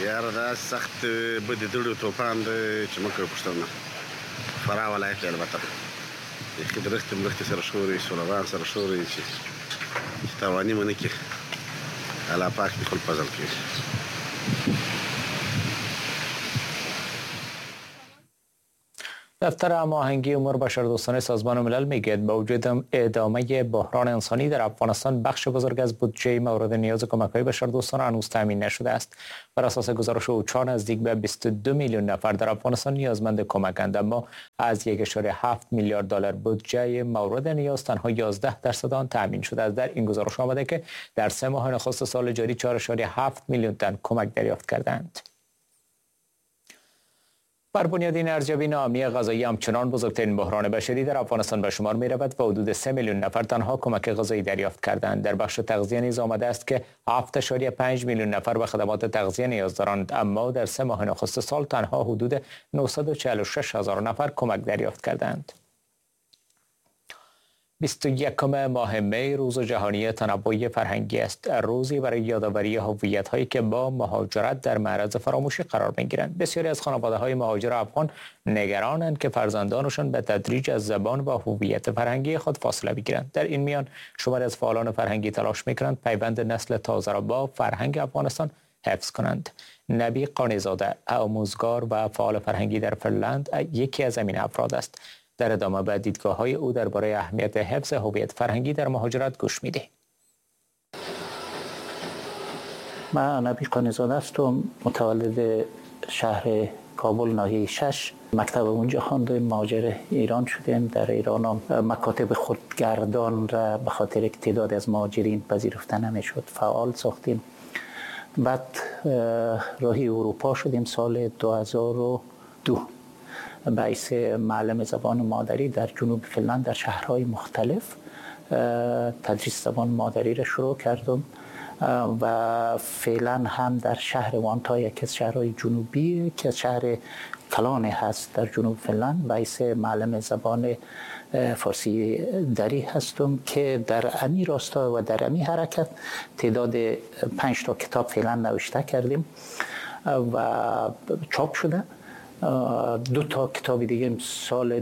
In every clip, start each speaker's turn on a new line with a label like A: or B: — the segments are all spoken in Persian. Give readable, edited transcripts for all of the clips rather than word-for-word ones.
A: یاره دا سخت بدی دړو توپان دی چې مکه پښتنه فراه ولایت البته یخي درخت سره شوري سولوان سره شوري چې توانی منه کې الله پاک خپل فضل کوي.
B: دفتر هماهنگی امور بشردوستانه سازمان ملل میگوید با وجود ادامه بحران انسانی در افغانستان بخش بزرگ از بودجه مورد نیاز کمک‌های بشردوستانه هنوز تامین نشده است. بر اساس گزارش اوچا نزدیک به 22 میلیون نفر در افغانستان نیازمند کمکند، اما از 1.7 میلیارد دلار بودجه مورد نیاز تنها 11% آن تامین شده است. در این گزارش آمده که در 3 ماه نخست سال جاری 4.7 میلیون تن کمک دریافت کردند. بر بنیاد این ارزیابی، ناامنی غذایی همچنان بزرگترین بحران بشری در افغانستان به شمار می رود و حدود 3 میلیون نفر تنها کمک غذایی دریافت کردند. در بخش تغذیه نیز آمده است که 7.5 میلیون نفر به خدمات تغذیه نیاز دارند، اما در 3 ماه نخست سال تنها حدود 946 هزار نفر کمک دریافت کردند. 21 ماه می روز جهانی تنوع فرهنگی است، روزی برای یادآوری هویت‌هایی که با مهاجرت در معرض فراموشی قرار می‌گیرند. بسیاری از خانواده‌های مهاجر افغان نگرانند که فرزندانشان به تدریج از زبان و هویت فرهنگی خود فاصله بگیرند. در این میان شماری از فعالان فرهنگی تلاش می‌کنند پیوند نسل تازه را با فرهنگ افغانستان حفظ کنند. نبی قانی‌زاده، آموزگار و فعال فرهنگی در فنلند، یکی از همین افراد است. در ادامه به دیدگاه‌های او درباره اهمیت حفظ هویت فرهنگی در مهاجرت گوش می‌دهیم.
C: من نبی قانی‌زاده هستم، متولد شهر کابل ناحیه 6. مکتب اونجا خواندیم، مهاجر ایران شدیم. در ایران هم مکاتب خودگردان را به خاطر تعداد از مهاجرین پذیرفته نمیشد فعال ساختیم. بعد راهی اروپا شدیم سال 2002 باعث معلم زبان مادری در جنوب فنلند در شهرهای مختلف تدریس زبان مادری را شروع کردم و فعلا هم در شهر وانتا، یکی از شهرهای جنوبی که شهر کلان هست در جنوب فنلند، باعث معلم زبان فارسی دری هستم که در امی راستا و در امی حرکت تعداد 5 تا کتاب فعلا نوشته کردیم و چاپ شده. 2 تا کتاب دیگه سال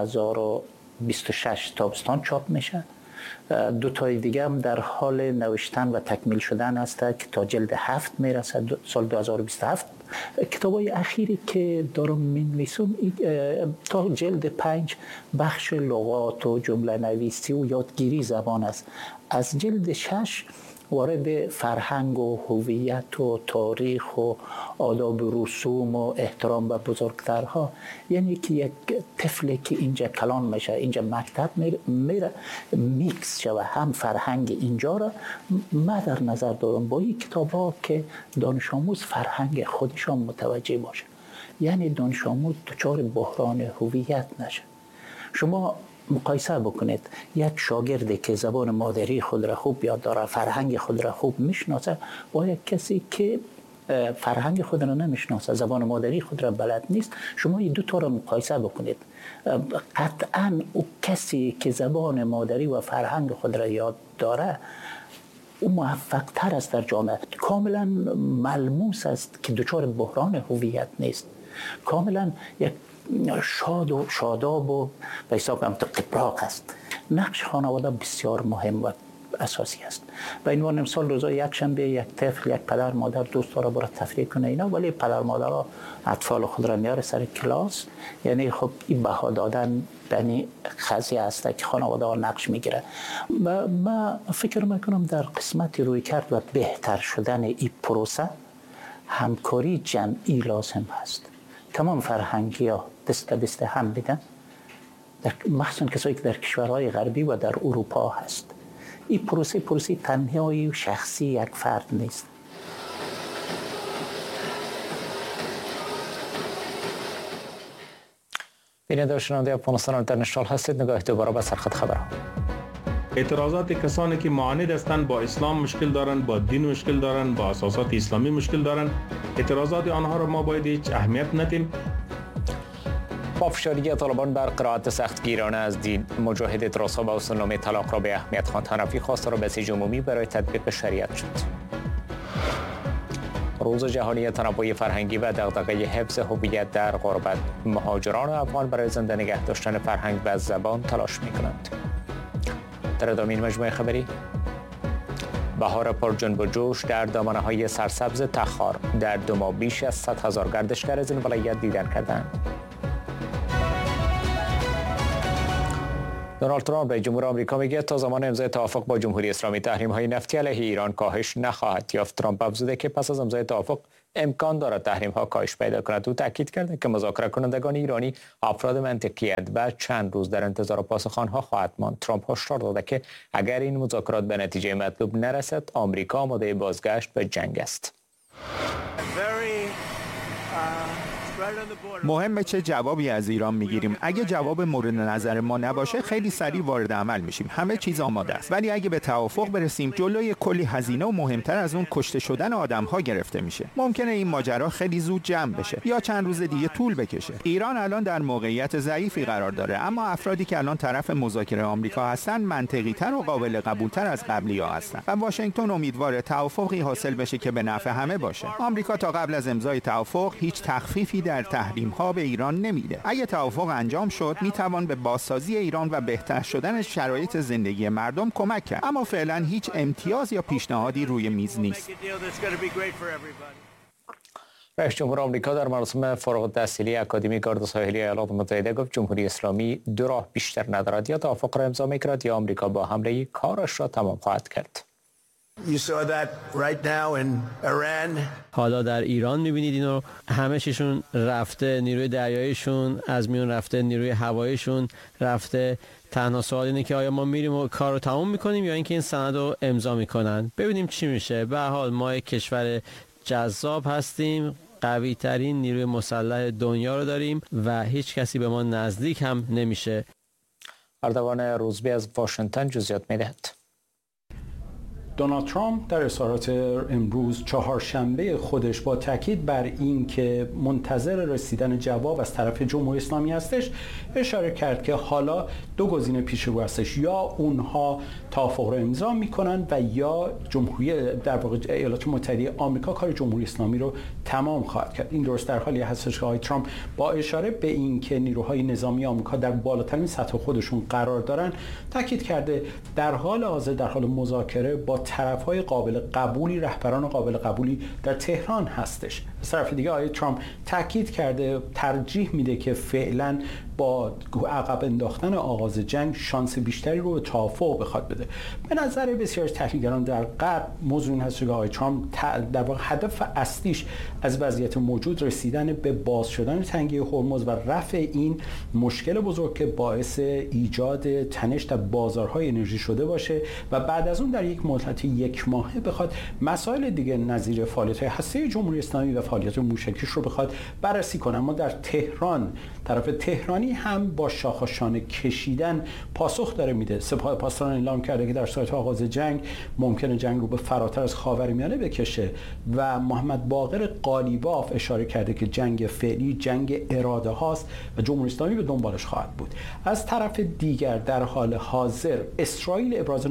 C: 2026 تابستان چاپ میشه. 2 تای دیگه هم در حال نوشتن و تکمیل شدن است که تا جلد 7 میرسه سال 2027. کتابای اخیری که دارم مینویسم تا جلد 5 بخش لغات و جمله نویسی و یادگیری زبان است. از جلد 6 وارد فرهنگ و هویت و تاریخ و آداب و رسوم و احترام به بزرگترها، یعنی که یک طفلی که اینجا کلان میشه، اینجا مکتب میره میکس شوه هم فرهنگ اینجا را من در نظر دارم با این کتاب ها که دانش آموز فرهنگ خودشان متوجه باشه، یعنی دانش آموز دچار بحران هویت نشه. شما مقایسه بکنید یک شاگردی که زبان مادری خود را خوب یاد داره، فرهنگ خود را خوب میشناسه، با یک کسی که فرهنگ خود را نمیشناسه، زبان مادری خود را بلد نیست. شما این 2 تا را مقایسه بکنید، قطعا او کسی که زبان مادری و فرهنگ خود را یاد داره او موفق تر است در جامعه. کاملا ملموس است که دچار بحران هویت نیست، کاملا یک شاداب و به حساب هم قبراق است. نقش خانواده بسیار مهم و اساسی است. به عنوان مثال روزای یک شنبه یک طفل، یک پدر مادر دوست داره برای تفریح کنه اینا، ولی پدر مادرها اطفال خود را میاره سر کلاس، یعنی خب این بها دادن بنی قضیه است که خانواده ها نقش میگیره. و من فکر میکنم در قسمت روی کرد و بهتر شدن این پروسه همکاری جمعی لازم است. تمام فرهنگی ها دست به دست هم بدن، مخصوصا کسایی که در کشورهای غربی و در اروپا هست. این پروسه تنهایی و شخصی یک فرد نیست.
B: بیننده و شنونده افغانستان اینترنشنال هستید. نگاه دوباره به سرخط خبرها.
D: اعتراضات کسانی که معاند هستند، با اسلام مشکل دارند، با دین مشکل دارند، با اساسات اسلامی مشکل دارند، اعتراضات آنها را ما باید هیچ اهمیت ندیم.
B: پافشاری طالبان بر قرائت سختگیرانه از دین، مجاهد اعتراضها به اصولنامه طلاق را به اهمیت خواند. حنفی خواستار بسیج عمومی برای تطبیق شریعت شد. روز جهانی تنوع فرهنگی و دغدغه حفظ هویت در غربت. مهاجران افغان برای زنده نگه داشتن فرهنگ و زبان تلاش می‌کنند. در ادامه این مجموعه خبری، بهار پر جنب و جوش در دامنه‌های سرسبز تخار. در 2 ماه بیش از 100,000 گردشگر از این ولایت دیدن کردند. دونالد ترامپ رئیس جمهور آمریکا میگه تا زمان امضای توافق با جمهوری اسلامی تحریم‌های نفتی علیه ایران کاهش نخواهد یافت. ترامپ افزوده که پس از امضای توافق امکان دارد تحریم‌ها کاهش پیدا کند. او تاکید کرده که مذاکره کنندگان ایرانی افراد منطقی‌اند و چند روز در انتظار پاسخ آنها خواهد ماند. ترامپ هشدار داده که اگر این مذاکرات به نتیجه مطلوب نرسد، آمریکا آماده بازگشت به جنگ است.
E: مهمه چه جوابی از ایران میگیریم. اگه جواب مورد نظر ما نباشه خیلی سریع وارد عمل میشیم. همه چیز آماده است. ولی اگه به توافق برسیم جلوی کلی هزینه و مهمتر از اون کشته شدن آدم‌ها گرفته میشه. ممکنه این ماجرا خیلی زود جمع بشه یا چند روز دیگه طول بکشه. ایران الان در موقعیت ضعیفی قرار داره، اما افرادی که الان طرف مذاکره آمریکا هستن منطقی‌تر و قابل قبول‌تر از قبلی‌ها هستن و واشنگتن امیدواره توافقی حاصل بشه که به نفع همه باشه. آمریکا تا قبل از امضای توافق هیچ تخفیفی در تحریم‌ها به ایران نمیده. اگه توافق انجام شد میتوان به بازسازی ایران و بهتر شدن شرایط زندگی مردم کمک کرد، اما فعلا هیچ امتیاز یا پیشنهادی روی میز نیست.
B: رئیس جمهور آمریکا در مراسم فارغ التحصیلی اکادمی گارد ساحلی ایالات متحده گفت جمهوری اسلامی 2 راه بیشتر ندارد: یا توافق را امضا می‌کند یا آمریکا با حمله کارش را تمام خواهد کرد.
F: حالا در ایران می‌بینید اینو، همه چیشون رفته، نیروی دریاییشون از میون رفته، نیروی هواییشون رفته. تنها سوال اینه که آیا ما میریم و کار رو تمام می‌کنیم یا اینکه این سند رو امضا می‌کنن. ببینیم چی میشه. به هر حال ما یک کشور جذاب هستیم، قوی ترین نیروی مسلح دنیا رو داریم و هیچ کسی به ما نزدیک هم نمیشه.
B: اردوان روزبی از واشنگتن جزئیات می‌دهد.
G: دونالد ترامپ در اظهارات امروز چهارشنبه خودش با تاکید بر این که منتظر رسیدن جواب از طرف جمهوری اسلامی هستش اشاره کرد که حالا 2 گزینه پیش رو هستش: یا اونها توافق رو امضا میکنن و یا جمهوری در واقع ایالات متحده آمریکا کار جمهوری اسلامی رو تمام خواهد کرد. این درست در حالی هستش که آقای ترامپ با اشاره به این که نیروهای نظامی آمریکا در بالاترین سطح خودشون قرار دارن تاکید کرده در حال حاضر در حال مذاکره با طرف‌های قابل قبولی، رهبران قابل قبولی در تهران هستش. از طرف دیگه آقای ترامپ تاکید کرده ترجیح میده که فعلا با عقب انداختن آغاز جنگ شانس بیشتری رو به توافق بخواد بده. به نظر بسیاری از تحلیلگران در غرب موضوع این هست که آقای ترامپ در واقع هدف اصلیش از وضعیت موجود رسیدن به باز شدن تنگه هرمز و رفع این مشکل بزرگ که باعث ایجاد تنش در بازارهای انرژی شده باشه و بعد از اون در یک مدت 1 ماهه بخواد مسائل دیگه نظیر فعالیت‌های هسته جمهوری اسلامی و فعالیت موشکیش رو بخواد بررسی کنه. اما در تهران طرف تهرانی هم با شاخشانه کشیدن پاسخ داره میده. سپاه پاسداران اعلام کرده که در صورت آغاز جنگ ممکنه جنگ رو به فراتر از خاورمیانه بکشه و محمد باقر قالیباف اشاره کرده که جنگ فعلی جنگ اراده هاست و جمهوری اسلامی به دنبالش خواهد بود. از طرف دیگر در حال حاضر اسرائیل ابراز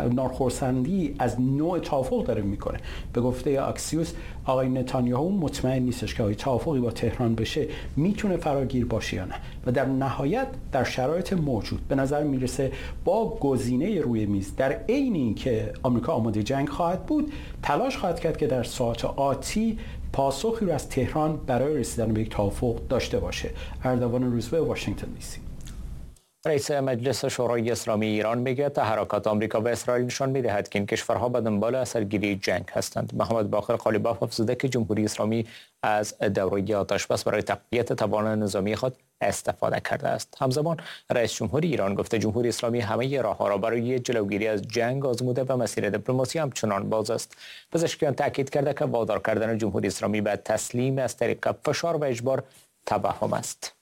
G: ناخرسندی از نوع توافق داره میکنه. به گفته اکسیوس آقای نتانیاهو مطمئن نیستش که توافقی با تهران بشه میتونه فراگیر باشه یا نه و در نهایت در شرایط موجود به نظر میرسه با گزینه روی میز در عین اینکه آمریکا آماده جنگ خواهد بود تلاش خواهد کرد که در ساعات آتی پاسخی رو از تهران برای رسیدن به یک توافق داشته باشه. اردوان روزبه، واشنگتن دی سی.
B: رئیس مجلس شورای اسلامی ایران میگه تحرکات آمریکا و اسرائیل نشان میدهد که این کشورها به دنبال اثرگیری جنگ هستند. محمد باقر قالیباف افزوده که جمهوری اسلامی از دوره آتش‌بس برای تقویت توان نظامی خود استفاده کرده است. همزمان رئیس جمهور ایران گفته جمهوری اسلامی همه راه‌ها را برای جلوگیری از جنگ آزموده و مسیر دیپلماسی همچنان باز است. پزشکیان تاکید کرده که وادار کردن جمهوری اسلامی به تسلیم از طریق فشار و اجبار توهم است.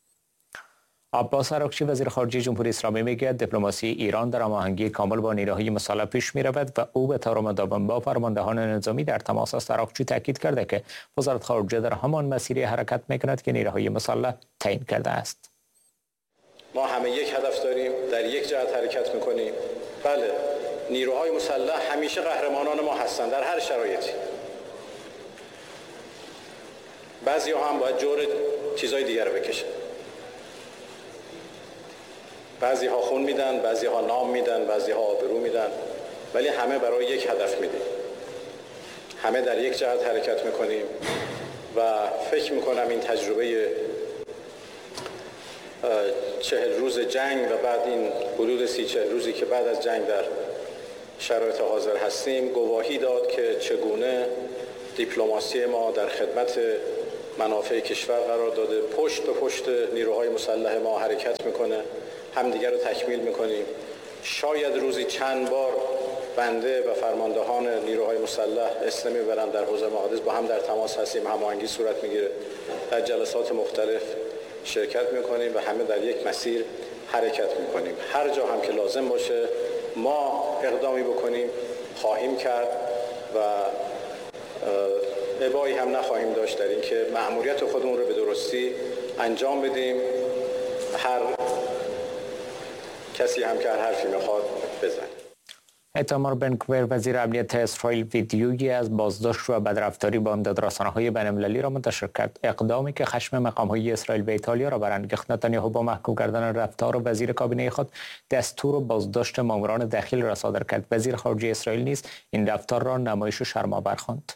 B: عباس عراقچی وزیر خارجه جمهوری اسلامی میگه دیپلماسی ایران در هماهنگی کامل با نیروهای مسلح پیش میرود و او به طور مداوم با فرماندهان نظامی در تماس است. عراقچی تاکید کرده که وزارت خارجه در همان مسیری حرکت میکند که نیروهای مسلح تعیین کرده است.
H: ما همه یک هدف داریم، در یک جهت حرکت میکنیم. بله، نیروهای مسلح همیشه قهرمانان ما هستند در هر شرایطی. بعضی ها هم باید جور چیزای دیگر رو بکشن. بعضی ها خون میدن، بعضی ها نام میدن، بعضی ها آبرو میدن، ولی همه برای یک هدف میدیم. همه در یک جهت حرکت میکنیم و فکر میکنم این تجربه 40 روز جنگ و بعد این حدود 30-40 روزی که بعد از جنگ در شرایط حاضر هستیم گواهی داد که چگونه دیپلماسی ما در خدمت منافع کشور قرار داده، پشت به پشت نیروهای مسلح ما حرکت میکنه، همدیگر رو تکمیل میکنیم. شاید روزی چند بار بنده و فرماندهان نیروهای مسلح اسلامی برن در حوزه محادث با هم در تماس هستیم، هماهنگی صورت میگیره، در جلسات مختلف شرکت میکنیم و همه در یک مسیر حرکت میکنیم. هر جا هم که لازم باشه ما اقدامی بکنیم خواهیم کرد و ابایی هم نخواهیم داشت در اینکه مأموریت خودمون رو به درستی انجام بدیم. هر کسی هم که هر حرفی میخواد بزنه.
B: ایتامار بن گویر وزیر امنیت اسرائیل ویدیویی از بازداشت و بدرفتاری با امدادرسانه‌های بین‌المللی را منتشر کرد. اقدامی که خشم مقام‌های اسرائیل به ایتالیا را برانگیخت. نتانیاهو با محکوم کردن رفتار وزیر کابینه خود دستور بازداشت ماموران داخل را صادر کرد. وزیر خارجه اسرائیل نیز این رفتار را نمایش شرم‌آور خواند.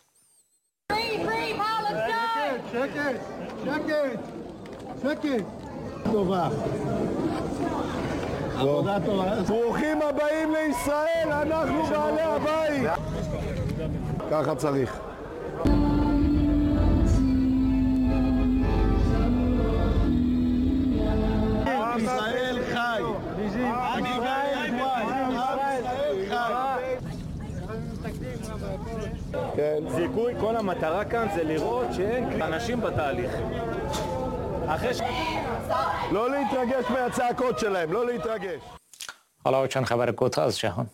I: ברוכים הבאים לישראל, אנחנו בעלי הבית. ככה צריך. עם ישראל חי. עם ישראל חי.
J: זיכוי, כל המטרה כאן זה לראות שאין אנשים בתהליך.
I: לא להתרגש מהצעקות שלהם, לא להתרגש.
B: حالا چند خبر کوتاه از جهان.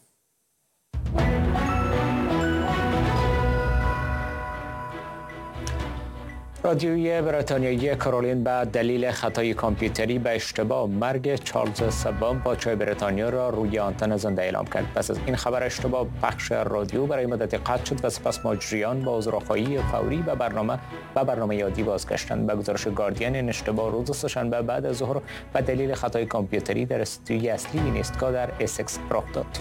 B: رادیویی بریتانیایی کارولین به دلیل خطای کامپیوتری به اشتباه مرگ چارلز سوم پادشاه بریتانیا را روی آنتن زنده اعلام کرد. پس از این خبر اشتباه پخش رادیو برای مدتی قطع شد و سپس مجریان با عذرخواهی فوری به برنامه یادی بازگشتند. به گزارش گاردین این اشتباه روز سه‌شنبه بعد از ظهر به دلیل خطای کامپیوتری در استودیوی اصلی این ایستگاه در اسکس رخ داد.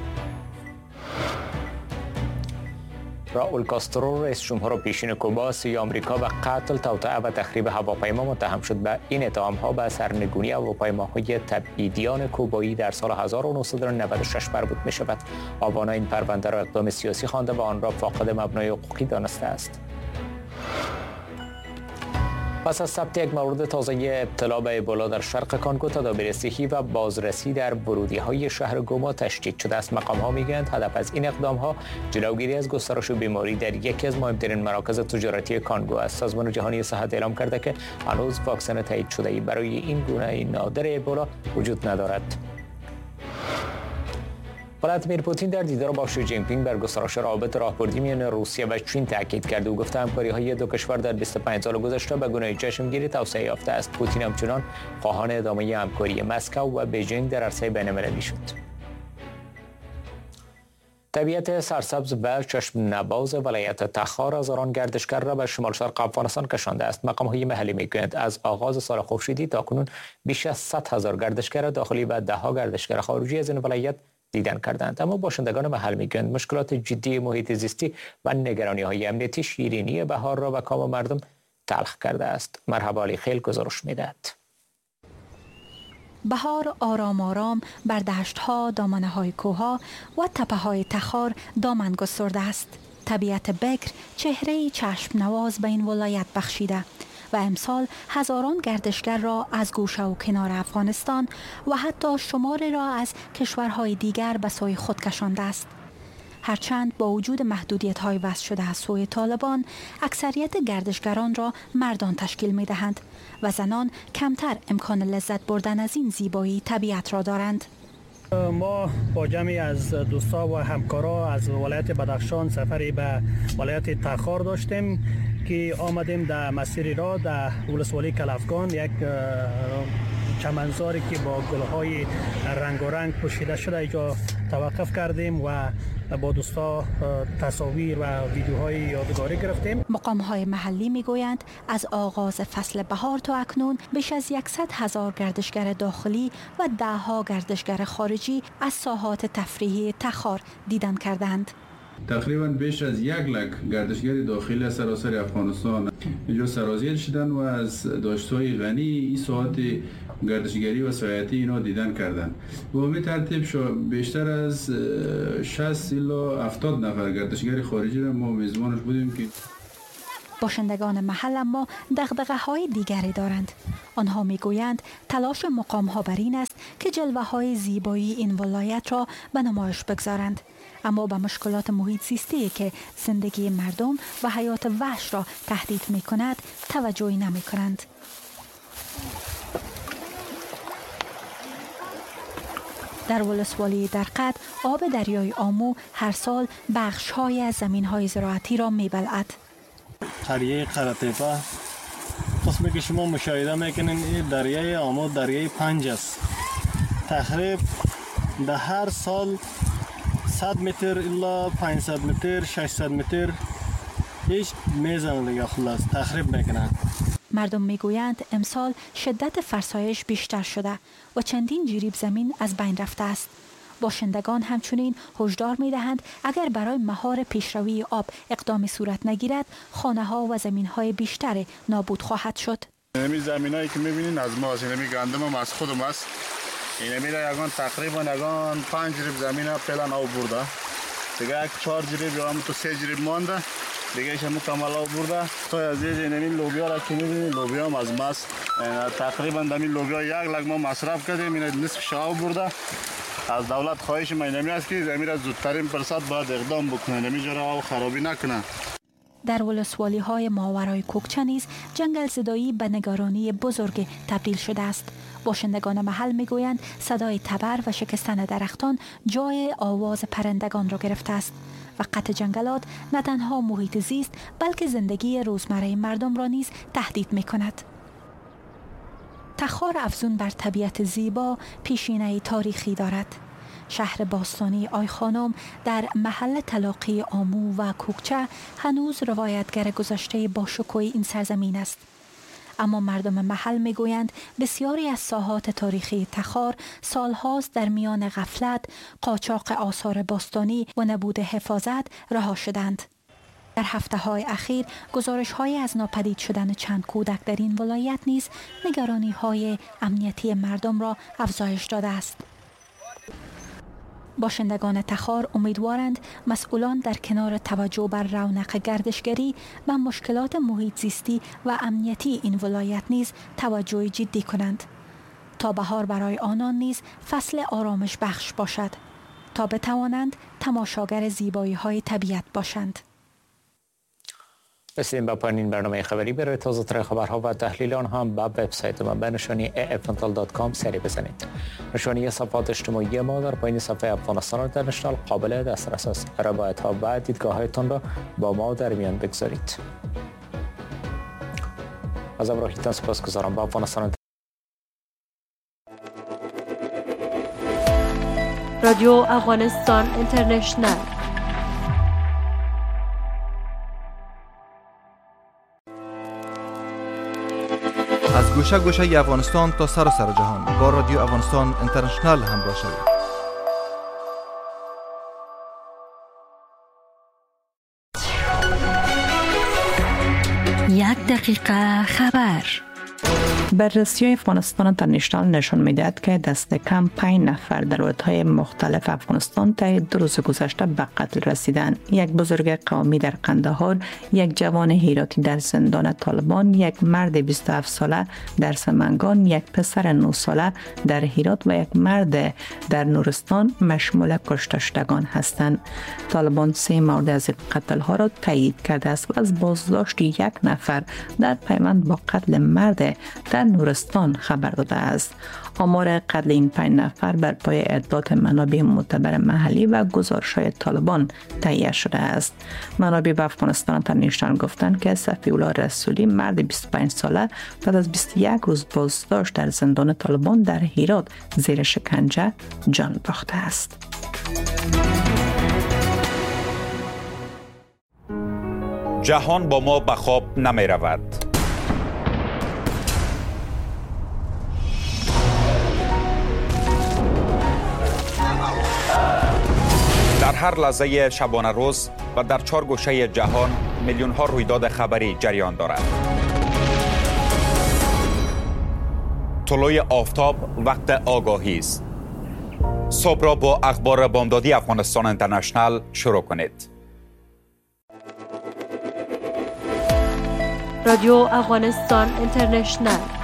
B: راول کاسترو رئیس جمهور پیشین کوبا سوی آمریکا به قتل، توطئه و تخریب هواپیما متهم شد. به این اتهام‌ها به سرنگونی هواپیماهای تبعیدیان کوبایی در سال 1996 مربوط می‌شود. آوانا این پرونده را اقدام سیاسی خوانده و آن را فاقد مبنای حقوقی دانسته است. پس از ثبت یک مورد تازه ابتلا به ابولا در شرق کانگو، تدابیر صحی و بازرسی در ورودی‌های شهر گوما تشدید شده است. مقام‌ها می‌گویند هدف از این اقدام‌ها جلوگیری از گسترش بیماری در یکی از مهمترین مراکز تجارتی کانگو است. سازمان جهانی صحت اعلام کرده که هنوز واکسن تایید شده‌ای برای این گونه نادر ابولا وجود ندارد. ولادیمیر پوتین در دیدار با شی جین پینگ بر گسترش روابط راهبردی میان روسیه و چین تاکید کرد. او گفته همکاری‌های دو کشور در 25 سال گذشته به گونه چشمگیری توسعه یافته است. پوتین همچنان خواهان ادامه همکاری مسکو و بیجینگ در عرصه بین‌المللی شد. طبیعت سرسبز و چشم نواز ولایت تخار هزاران گردشگر را به شمال شرق افغانستان کشانده است. مقام‌های محلی می‌گویند از آغاز سال خورشیدی تاکنون بیش از 100,000 گردشگر داخلی و ده‌ها گردشگر خارجی از این ولایت دیدن کردند. اما باشندگان محل می‌گویند مشکلات جدی محیط زیستی و نگرانی‌های امنیتی شیرینی بهار را به کام مردم تلخ کرده است. مرحبا علی خیل گزارش می‌دهد.
K: بهار آرام آرام بر دشت‌ها، دامنه‌های کوه‌ها و تپه‌های تخار دامن گسترده است. طبیعت بکر چهره‌ای چشم نواز به این ولایت بخشیده و امسال هزاران گردشگر را از گوشه و کنار افغانستان و حتی شماری را از کشورهای دیگر به سوی خود کشانده است. هرچند با وجود محدودیت‌های وضع شده از سوی طالبان، اکثریت گردشگران را مردان تشکیل می‌دهند و زنان کمتر امکان لذت بردن از این زیبایی طبیعت را دارند.
L: ما با جمعی از دوستا و همکارا از ولایت بدخشان سفری به ولایت تخار داشتیم که آمدیم در مسیر را در ولسوالی کلافگان، یک چمنزاری که با گل‌های رنگارنگ پوشیده شده اینجا توقف کردیم و با دوستا تصاویر و ویدیوهای یادگاری گرفتیم.
K: مقام‌های محلی میگویند از آغاز فصل بهار تا اکنون بیش از 100,000 گردشگر داخلی و ده‌ها گردشگر خارجی از ساحات تفریحی تخار دیدن کردند.
M: تقریبا بیش از 100,000 گردشگر داخلی از سراسر افغانستان اینجا سرازیر شدن و از داشتهای غنی این ساحات گردشگری و سیاحتی اینا دیدن کردن. به همین ترتیب بیشتر از 60 الی 70 نفر گردشگر خارجی را ما میزبانش بودیم که
K: باشندگان محل اما دغدغه‌های دیگری دارند. آنها میگویند تلاش مقام‌ها بر این است که جلوه‌های زیبایی این ولایت را به نمایش بگذارند، اما به مشکلات محیط زیستی که زندگی مردم و حیات وحش را تهدید می‌کند توجهی نمی‌کنند. در ولسوالی درقد آب دریای آمو هر سال بخش‌های از زمین‌های زراعتی را می‌بلعد.
N: قریه قرطیپه قسمی که شما مشاهده میکنین این دریای آمو دریای 5 است. تقریبا در هر سال 100 متر الا 500 متر 600 متر هیچ میزنه دیگه خلاص تخریب میکنن.
K: مردم میگویند امسال شدت فرسایش بیشتر شده و چندین جریب زمین از بین رفته است. باشندگان همچنین هشدار می‌دهند اگر برای مهار پیشروی آب اقدامی صورت نگیرد خانه‌ها و زمین‌های بیشتر نابود خواهد شد.
A: این زمینایی که می‌بینید از ما است، این گندم هم از خودم است. این میره یگان تقریبا یگان 5 جریب زمین فعلا آب برده. دیگه 4 جریب یا هم تو 3 جریب مانده. دیگه ایش مکمل آب برده. تا از این لوبیا را که می‌بینید لوبیا هم از ماست. تقریبا همین لوبیا 1 لک ما مصرف کردیم، این نصف آب برده. از دولت خواهش ما اینمی است که زمین را زودترین فرصت باید اقدام بکنه، نمیجا را آب خرابی نکنه.
K: در ولسوالی های ماورای کوکچه نیز جنگل زدایی به نگرانی بزرگ تبدیل شده است. باشندگان محل میگویند صدای تبر و شکستن درختان جای آواز پرندگان را گرفته است و قطع جنگلات نه تنها محیط زیست بلکه زندگی روزمره مردم را نیز تهدید میکند. تخار افزون بر طبیعت زیبا پیشینه تاریخی دارد. شهر باستانی آی خانم در محل تلاقی آمو و کوکچه هنوز روایتگر گذشته باشکوه این سرزمین است. اما مردم محل میگویند بسیاری از ساحات تاریخی تخار سالهاست در میان غفلت، قاچاق آثار باستانی و نبود حفاظت رها شدند. در هفته‌های اخیر گزارش‌های از ناپدید شدن چند کودک در این ولایت نیز نگرانی‌های امنیتی مردم را افزایش داده است. باشندگان تخار امیدوارند مسئولان در کنار توجه بر رونق گردشگری و مشکلات محیط زیستی و امنیتی این ولایت نیز توجه جدی کنند تا بهار برای آنان نیز فصل آرامش بخش باشد تا بتوانند تماشاگر زیبایی‌های طبیعت باشند.
B: رسیدیم به پایان برنامه خبری. برای تازه ترین خبرها و تحلیل آنها به وبسایت ما به نشانی afntal.com سری بزنید. نشانی صفحات اجتماعی ما در پایین صفحه افغانستان اینترنشنال قابل دسترس است. روایت ها و دیدگاه‌هایتان را با ما در میان بگذارید. از همراهیتان سپاسگزارم. با افغانستان
O: رادیو افغانستان اینترنشنال.
P: از گوشه گوشه افغانستان تا سراسر جهان با رادیو افغانستان اینترنشنال همراه شوید.
Q: یک دقیقه خبر. بررسی افغانستان اینترنشنال نشان می‌دهد که دست کم 5 نفر در ولایت‌های مختلف افغانستان طی 2 روز گذشته به قتل رسیدند. یک بزرگ قومی در قندهار، یک جوان هراتی در زندان طالبان، یک مرد 27 ساله در سمنگان، یک پسر 9 ساله در هرات و یک مرد در نورستان مشمول کشته شدگان هستند. طالبان 3 مورد از قتل‌ها را تایید کرده است و از بازداشت یک نفر در پیوند با قتل مرد در نورستان خبر داده است. آمار قتل این 5 نفر بر پای اطلاعات منابع معتبر محلی و گزارش‌های طالبان تهیه شده است. منابع به افغانستان اینترنشنال گفتند که صفی‌الله رسولی مرد 25 ساله بعد از 21 روز بازداشت در زندان طالبان در هرات زیر شکنجه جان باخته است.
R: جهان با ما به خواب نمی رود. در هر لحظه شبانه روز و در 4 گوشه جهان میلیون ها رویداد خبری جریان دارد. طلوع آفتاب وقت آگاهی است. صبح را با اخبار بامدادی افغانستان اینترنشنال شروع کنید.
O: رادیو افغانستان اینترنشنال